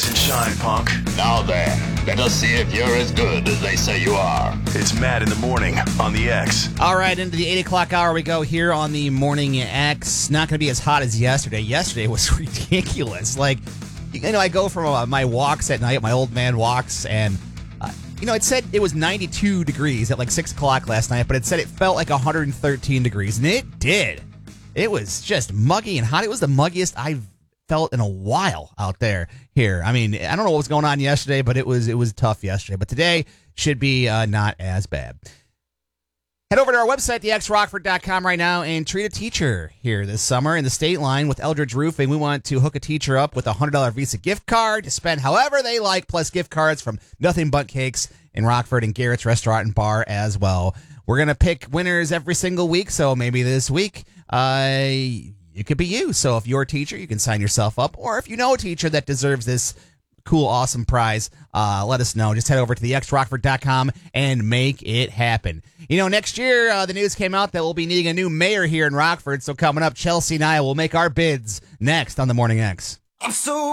and shine, punk. Now then, let us see if you're as good as they say you are. It's Matt in the morning on the X. All right, into the 8 o'clock hour we go here on the Morning X. Not going to be as hot as yesterday. Yesterday was ridiculous. Like, you know, I go from my walks at night, my old man walks, and, it said it was 92 degrees at like 6 o'clock last night, but it said it felt like 113 degrees, and it did. It was just muggy and hot. It was the muggiest I've felt in a while out there here. I mean, I don't know what was going on yesterday, but it was tough yesterday. But today should be not as bad. Head over to our website, thexrockford.com right now, and treat a teacher here this summer in the State Line with Eldridge Roofing. We want to hook a teacher up with a $100 Visa gift card to spend however they like, plus gift cards from Nothing But Cakes in Rockford and Garrett's Restaurant and Bar as well. We're going to pick winners every single week, so maybe this week it could be you. So if you're a teacher, you can sign yourself up, or if you know a teacher that deserves this cool, awesome prize, let us know. Just head over to thexrockford.com and make it happen. Next year, the news came out that we'll be needing a new mayor here in Rockford. So coming up, Chelsea and I will make our bids next on the Morning X. I'm so